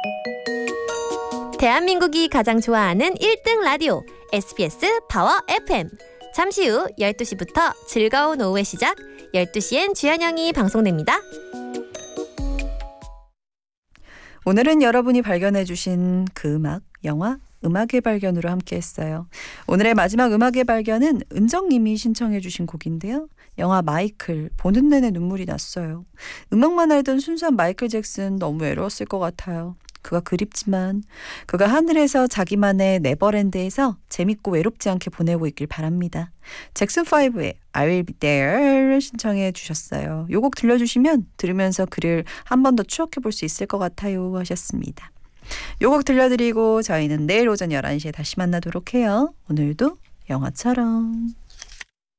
대한민국이 가장 좋아하는 1등 라디오 SBS 파워 FM. 잠시 후 12시부터 즐거운 오후의 시작 12시엔 주현영이 방송됩니다. 오늘은 여러분이 발견해 주신 그 음악, 영화, 음악의 발견으로 함께했어요. 오늘의 마지막 음악의 발견은 은정님이 신청해 주신 곡인데요. 영화 마이클, 보는 내내 눈물이 났어요. 음악만 알던 순수한 마이클 잭슨 너무 외로웠을 것 같아요. 그가 그립지만 그가 하늘에서 자기만의 네버랜드에서 재밌고 외롭지 않게 보내고 있길 바랍니다. 잭슨5의 I Will Be There를 신청해 주셨어요. 이 곡 들려주시면 들으면서 그를 한 번 더 추억해 볼 수 있을 것 같아요 하셨습니다. 이 곡 들려드리고 저희는 내일 오전 11시에 다시 만나도록 해요. 오늘도 영화처럼.